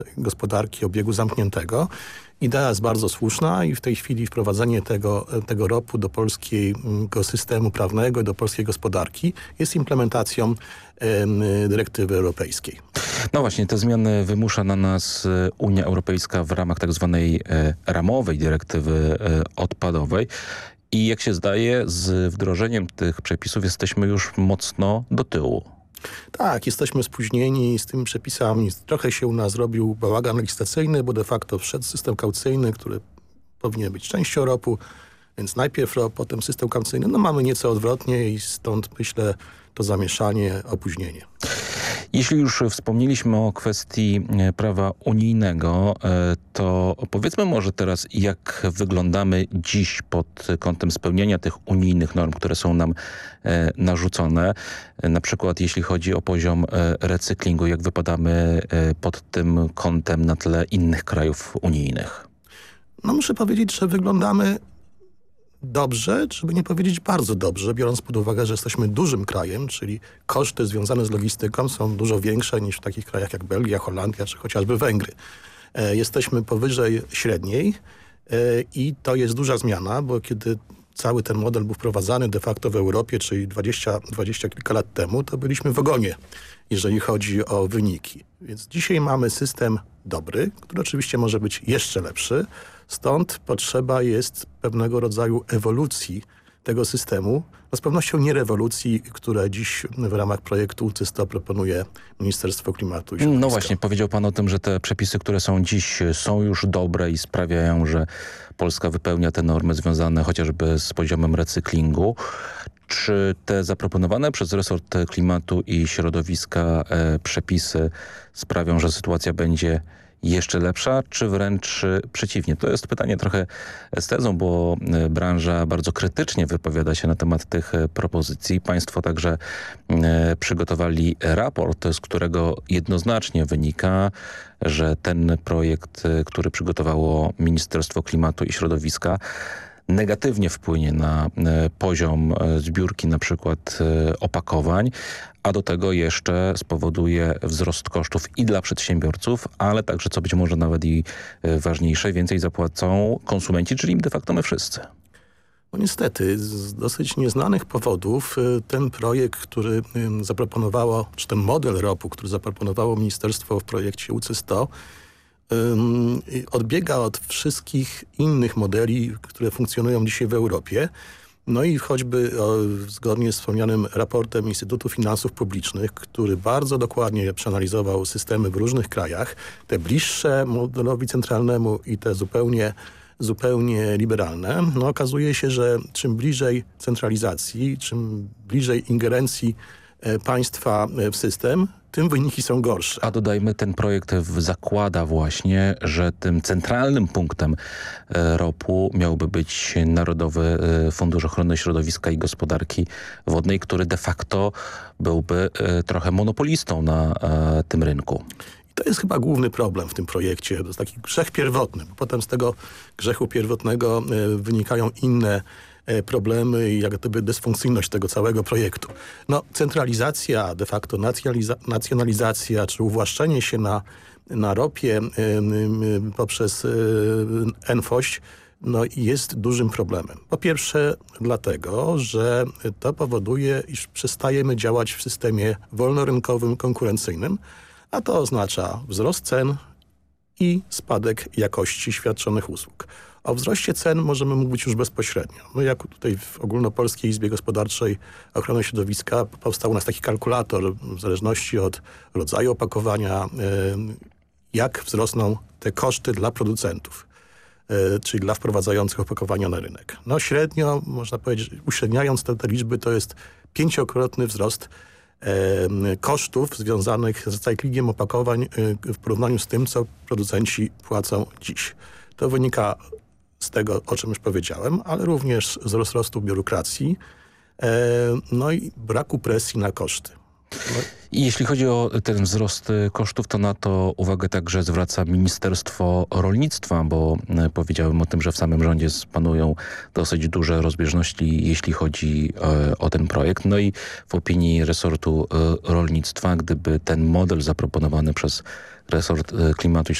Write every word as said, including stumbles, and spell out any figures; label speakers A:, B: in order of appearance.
A: gospodarki obiegu zamkniętego. Idea jest bardzo słuszna i w tej chwili wprowadzenie tego, tego ropu do polskiego systemu prawnego, do polskiej gospodarki jest implementacją e, dyrektywy europejskiej.
B: No właśnie, te zmiany wymusza na nas Unia Europejska w ramach tak zwanej e, ramowej dyrektywy e, odpadowej. I jak się zdaje, z wdrożeniem tych przepisów jesteśmy już mocno do tyłu.
A: Tak, jesteśmy spóźnieni z tymi przepisami. Trochę się u nas zrobił bałagan legislacyjny, bo de facto wszedł system kaucyjny, który powinien być częścią ropu, więc najpierw rop, potem system kaucyjny. No mamy nieco odwrotnie i stąd myślę to zamieszanie, opóźnienie.
B: Jeśli już wspomnieliśmy o kwestii prawa unijnego, to powiedzmy może teraz, jak wyglądamy dziś pod kątem spełniania tych unijnych norm, które są nam narzucone. Na przykład jeśli chodzi o poziom recyklingu, jak wypadamy pod tym kątem na tle innych krajów unijnych?
A: No muszę powiedzieć, że wyglądamy dobrze, żeby nie powiedzieć bardzo dobrze, biorąc pod uwagę, że jesteśmy dużym krajem, czyli koszty związane z logistyką są dużo większe niż w takich krajach jak Belgia, Holandia czy chociażby Węgry. E, jesteśmy powyżej średniej e, i to jest duża zmiana, bo kiedy cały ten model był wprowadzany de facto w Europie, czyli dwadzieścia, dwadzieścia kilka lat temu, to byliśmy w ogonie, jeżeli chodzi o wyniki. Więc dzisiaj mamy system dobry, który oczywiście może być jeszcze lepszy. Stąd potrzeba jest pewnego rodzaju ewolucji tego systemu. No z pewnością nie rewolucji, które dziś w ramach projektu U C Y S T O proponuje Ministerstwo Klimatu i Środowiska.
B: No właśnie, powiedział pan o tym, że te przepisy, które są dziś, są już dobre i sprawiają, że Polska wypełnia te normy związane chociażby z poziomem recyklingu. Czy te zaproponowane przez resort Klimatu i Środowiska e, przepisy sprawią, że sytuacja będzie jeszcze lepsza, czy wręcz przeciwnie? To jest pytanie trochę z tezą, bo branża bardzo krytycznie wypowiada się na temat tych propozycji. Państwo także przygotowali raport, z którego jednoznacznie wynika, że ten projekt, który przygotowało Ministerstwo Klimatu i Środowiska, negatywnie wpłynie na poziom zbiórki na przykład opakowań, a do tego jeszcze spowoduje wzrost kosztów i dla przedsiębiorców, ale także, co być może nawet i ważniejsze, więcej zapłacą konsumenci, czyli de facto my wszyscy.
A: No niestety, z dosyć nieznanych powodów ten projekt, który zaproponowało, czy ten model ropu, który zaproponowało ministerstwo w projekcie U C Y S T O, odbiega od wszystkich innych modeli, które funkcjonują dzisiaj w Europie. No i choćby o, zgodnie z wspomnianym raportem Instytutu Finansów Publicznych, który bardzo dokładnie przeanalizował systemy w różnych krajach, te bliższe modelowi centralnemu i te zupełnie, zupełnie liberalne, no okazuje się, że czym bliżej centralizacji, czym bliżej ingerencji e, państwa w system, tym wyniki są gorsze.
B: A dodajmy, ten projekt zakłada właśnie, że tym centralnym punktem ropu miałby być Narodowy Fundusz Ochrony Środowiska i Gospodarki Wodnej, który de facto byłby trochę monopolistą na tym rynku.
A: I to jest chyba główny problem w tym projekcie. To jest taki grzech pierwotny, bo potem z tego grzechu pierwotnego wynikają inne problemy i jak gdyby dysfunkcyjność tego całego projektu. No, centralizacja, de facto nacjonaliza nacjonalizacja, czy uwłaszczenie się na, na ropie y, y, poprzez y, N F O ś no, jest dużym problemem. Po pierwsze dlatego, że to powoduje, iż przestajemy działać w systemie wolnorynkowym, konkurencyjnym, a to oznacza wzrost cen i spadek jakości świadczonych usług. O wzroście cen możemy mówić już bezpośrednio. My jak tutaj w Ogólnopolskiej Izbie Gospodarczej Ochrony Środowiska powstał u nas taki kalkulator w zależności od rodzaju opakowania, jak wzrosną te koszty dla producentów, czyli dla wprowadzających opakowania na rynek. No średnio, można powiedzieć, uśredniając te, te liczby, to jest pięciokrotny wzrost kosztów związanych z recyklingiem opakowań w porównaniu z tym, co producenci płacą dziś. To wynika z tego, o czym już powiedziałem, ale również z rozrostu biurokracji, no i braku presji na koszty. No.
B: I jeśli chodzi o ten wzrost kosztów, to na to uwagę także zwraca Ministerstwo Rolnictwa, bo powiedziałem o tym, że w samym rządzie panują dosyć duże rozbieżności, jeśli chodzi o ten projekt. No i w opinii resortu rolnictwa, gdyby ten model zaproponowany przez resort e, klimatu i